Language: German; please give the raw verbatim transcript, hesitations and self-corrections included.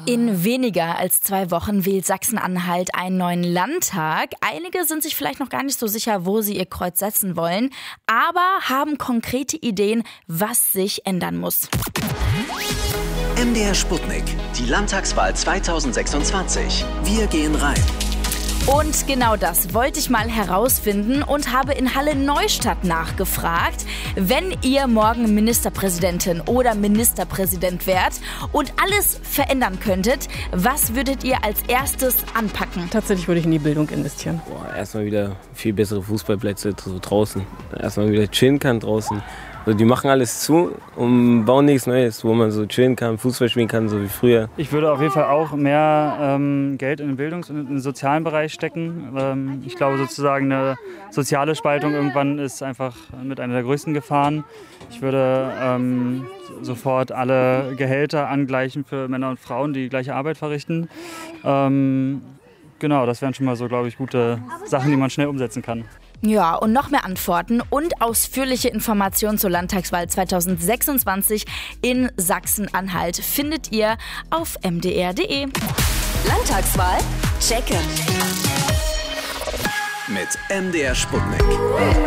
In weniger als zwei Wochen wählt Sachsen-Anhalt einen neuen Landtag. Einige sind sich vielleicht noch gar nicht so sicher, wo sie ihr Kreuz setzen wollen, aber haben konkrete Ideen, was sich ändern muss. M D R Sputnik, die Landtagswahl zweitausendsechsundzwanzig. Wir gehen rein. Und genau das wollte ich mal herausfinden und habe in Halle Neustadt nachgefragt. Wenn ihr morgen Ministerpräsidentin oder Ministerpräsident wärt und alles verändern könntet, was würdet ihr als erstes anpacken? Tatsächlich würde ich in die Bildung investieren. Boah, erstmal wieder viel bessere Fußballplätze so draußen. Erstmal wieder chillen kann draußen. Also die machen alles zu und bauen nichts Neues, wo man so chillen kann, Fußball spielen kann, so wie früher. Ich würde auf jeden Fall auch mehr ähm, Geld in den Bildungs- und in den sozialen Bereich stecken. Ähm, ich glaube sozusagen eine soziale Spaltung irgendwann ist einfach mit einer der größten Gefahren. Ich würde ähm, sofort alle Gehälter angleichen für Männer und Frauen, die die gleiche Arbeit verrichten. Ähm, genau, das wären schon mal so, glaube ich, gute Sachen, die man schnell umsetzen kann. Ja, und noch mehr Antworten und ausführliche Informationen zur Landtagswahl zweitausendsechsundzwanzig in Sachsen-Anhalt findet ihr auf m d r punkt d e. Landtagswahl checken. Mit M D R Sputnik.